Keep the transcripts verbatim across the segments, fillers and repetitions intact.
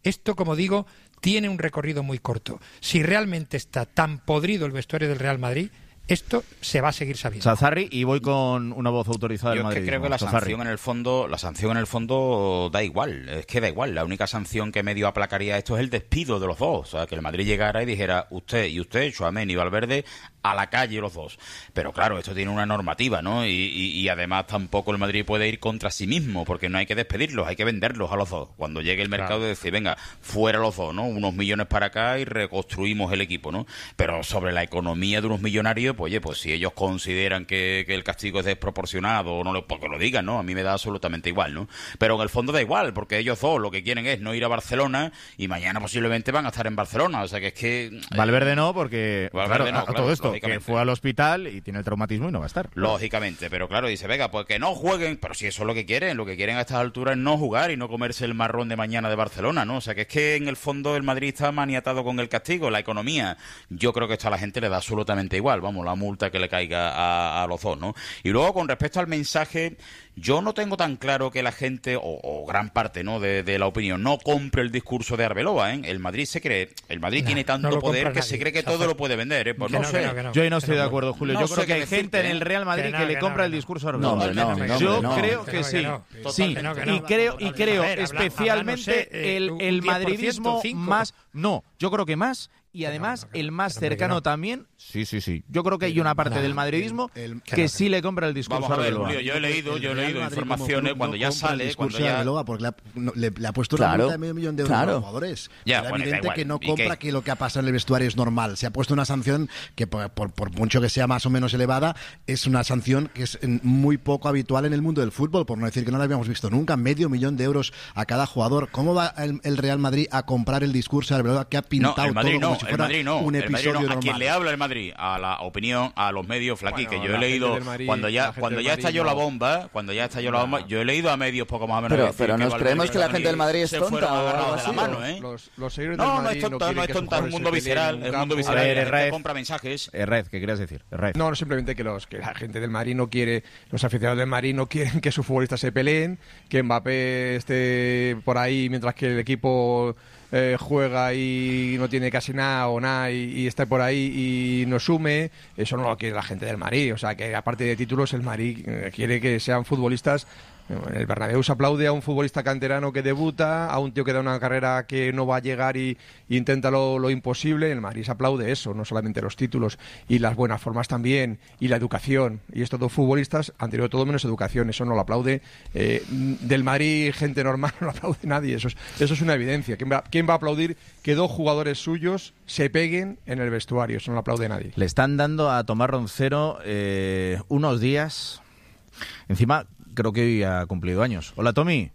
Esto, como digo, tiene un recorrido muy corto. Si realmente está tan podrido el vestuario del Real Madrid, esto se va a seguir sabiendo. Sazarri, y voy con una voz autorizada del Yo es Madrid. que creo que la Sazarri. sanción en el fondo, la sanción en el fondo da igual, es que da igual. La única sanción que medio aplacaría esto es el despido de los dos, o sea, que el Madrid llegara y dijera usted y usted, Tchouaméni y Valverde, a la calle los dos. Pero claro, esto tiene una normativa, ¿no? Y, y, y además tampoco el Madrid puede ir contra sí mismo, porque no hay que despedirlos, hay que venderlos a los dos. Cuando llegue el mercado, claro, y decir, venga, fuera los dos, ¿no? Unos millones para acá y reconstruimos el equipo, ¿no? Pero sobre la economía de unos millonarios, pues oye, pues si ellos consideran que, que el castigo es desproporcionado o no, lo, pues que lo digan, ¿no? A mí me da absolutamente igual, ¿no? Pero en el fondo da igual, porque ellos dos lo que quieren es no ir a Barcelona y mañana posiblemente van a estar en Barcelona, o sea que es que... Eh, Valverde no, porque Valverde claro, no, a, claro, todo esto, que fue al hospital y tiene el traumatismo y no va a estar. Lógicamente, pero claro, dice, venga, pues que no jueguen, pero si eso es lo que quieren, lo que quieren a estas alturas es no jugar y no comerse el marrón de mañana de Barcelona, ¿no? O sea que es que en el fondo el Madrid está maniatado con el castigo, la economía. Yo creo que esto a la gente le da absolutamente igual, vamos, la multa que le caiga a, a los dos, ¿no? Y luego, con respecto al mensaje, yo no tengo tan claro que la gente, o, o gran parte, ¿no?, de, de la opinión, no compre el discurso de Arbeloa, ¿eh? El Madrid se cree, el Madrid no, tiene tanto no poder que nadie, se cree que todo lo puede vender, ¿eh? Pues no, no sé. Que no, que no, yo ahí no estoy de acuerdo, Julio. No yo creo que hay decirte, gente en el Real Madrid que, no, que, que le compra no, el discurso a Arbeloa. No, no, no, no, yo no, creo que que no, sí. que no, Sí, que no, que no. y creo, y creo ver, especialmente eh, el, el madridismo más... No, yo creo que más... Y además, no, no, el más cercano no. también, sí, sí, sí. Yo creo que hay una parte no, del madridismo el, el, que no, sí le compra el discurso Vamos a ver, Arbeloa. Julio, yo he leído, yo he leído informaciones cuando ya sale, cuando ya... Arbeloa porque le ha, no, le, le ha puesto claro, una multa de medio millón de euros claro. a los jugadores. Ya, Era bueno, evidente que no compra que... que lo que ha pasado en el vestuario es normal. Se ha puesto una sanción que, por, por, por mucho que sea más o menos elevada, es una sanción que es muy poco habitual en el mundo del fútbol, por no decir que no la habíamos visto nunca. Medio millón de euros a cada jugador. ¿Cómo va el, el Real Madrid a comprar el discurso de Arbeloa que ha pintado no, el Madrid todo no, como si fuera el Madrid no, un el Madrid no. normal? ¿A quién le habla el Madrid? A la opinión, a los medios, Flaqui, bueno, que yo he leído Madrid, cuando ya cuando ya estalló no. la bomba, cuando ya estalló la bomba, yo he leído a medios poco más o menos. Pero, decir pero que nos Valverde creemos que la gente del Madrid es tonta o algo así. De la mano, ¿eh? Los, los seguidores no, del Madrid no es tonta, no es tonta, es un mundo visceral, es un mundo visceral. A ver, la Red, compra mensajes. Red, ¿qué querías decir? Red. No, no, simplemente que los que la gente del Madrid no quiere, los aficionados del Madrid no quieren que sus futbolistas se peleen, que Mbappé esté por ahí mientras que el equipo eh, juega y no tiene casi nada o nada y, y está por ahí y no sume. Eso no lo quiere la gente del Madrid. O sea, que aparte de títulos, el Madrid eh, quiere que sean futbolistas. En el Bernabéu se aplaude a un futbolista canterano que debuta, a un tío que da una carrera que no va a llegar y, y intenta lo, lo imposible. En el Madrid se aplaude eso, no solamente los títulos y las buenas formas también, y la educación. Y estos dos futbolistas han tenido todo menos educación, eso no lo aplaude. Eh, del Madrid, gente normal, no lo aplaude nadie, eso es, eso es una evidencia. ¿Quién va, ¿Quién va a aplaudir que dos jugadores suyos se peguen en el vestuario? Eso no lo aplaude nadie. Le están dando a Tomás Roncero eh, unos días, encima... Creo que hoy ha cumplido años. Hola, Tommy.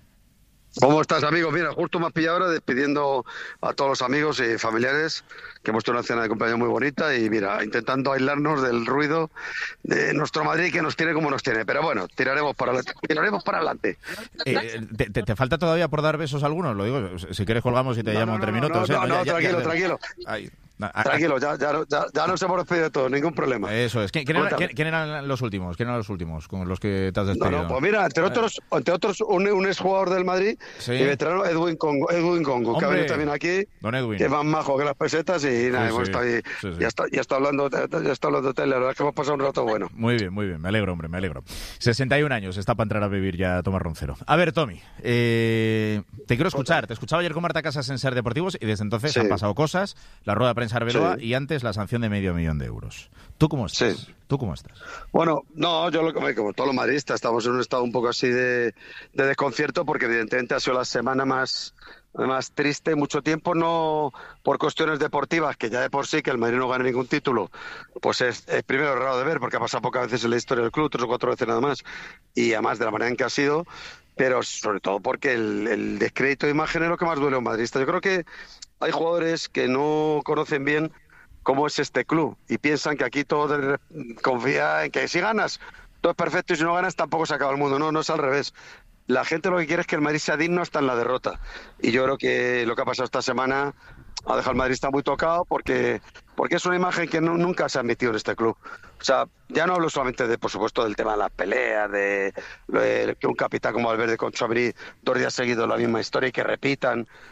¿Cómo estás, amigo? Mira, justo me has pillado ahora despidiendo a todos los amigos y familiares, que hemos tenido una cena de cumpleaños muy bonita y mira, intentando aislarnos del ruido de nuestro Madrid que nos tiene como nos tiene. Pero bueno, tiraremos para adelante. Tiraremos para adelante. Eh, te, te, ¿Te falta todavía por dar besos a algunos? Lo digo, si quieres colgamos y te no, llamo no, en tres no, minutos. No, no, ¿eh? no, ya, tranquilo, ya, tranquilo. Ay, Tranquilo, ya, ya, ya, ya nos hemos despedido de todos, ningún problema. Eso es. ¿Quién, quién, era, ¿quién, ¿Quién eran los últimos? ¿Quién eran los últimos con los que te has despedido? No, no, pues mira, entre otros, entre otros un, un exjugador del Madrid, sí. y veterano Edwin Congo, Edwin Congo, que ha venido también aquí, Don Edwin, que es más majo que las pesetas y nada, sí, hemos sí. estado ahí, Sí, sí. ya está, ya está hablando, ya está hablando de tele, la verdad es que hemos pasado un rato bueno. Muy bien, muy bien, me alegro, hombre, me alegro. sesenta y un años está para entrar a vivir ya Tomás Roncero. A ver, Tommy, eh, te quiero escuchar. Te escuchaba ayer con Marta Casas en Ser Deportivos y desde entonces sí. han pasado cosas, la rueda de prensa Arbeloa sí. y antes la sanción de medio millón de euros. ¿Tú cómo estás? Sí. ¿Tú cómo estás? Bueno, no, yo lo que como todos los madridistas estamos en un estado un poco así de, de desconcierto porque evidentemente ha sido la semana más más triste mucho tiempo, no por cuestiones deportivas, que ya de por sí que el Madrid no gane ningún título, pues es, es primero raro de ver porque ha pasado pocas veces en la historia del club, tres o cuatro veces nada más, y además de la manera en que ha sido, pero sobre todo porque el, el descrédito de imagen es lo que más duele a un madridista. Yo creo que hay jugadores que no conocen bien cómo es este club y piensan que aquí todo de, confía en que si ganas todo es perfecto y si no ganas tampoco se acaba el mundo. No, no es al revés. La gente lo que quiere es que el Madrid sea digno hasta en la derrota. Y yo creo que lo que ha pasado esta semana ha dejado al madridista muy tocado porque, porque es una imagen que no, nunca se ha admitido en este club. O sea, ya no hablo solamente, de, por supuesto, del tema de las peleas, de, de que un capitán como Valverde con Tchouaméni dos días seguidos la misma historia y que repitan